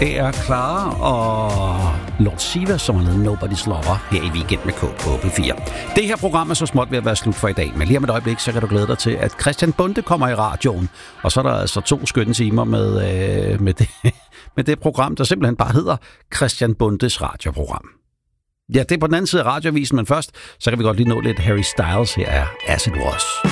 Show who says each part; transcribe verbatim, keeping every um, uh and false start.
Speaker 1: Det er Clara og Lord Siva, som har lavet Nobody's Lover her i Weekend med K på P fire. Det her program er så småt ved at være slut for i dag, men lige om et øjeblik, så kan du glæde dig til, at Christian Bonde kommer i radioen. Og så er der altså to skønne timer med, øh, med, det, med det program, der simpelthen bare hedder Christian Bondes radioprogram. Ja, det er på den anden side af radioavisen, men først, så kan vi godt lige nå lidt Harry Styles. Her er As It Was.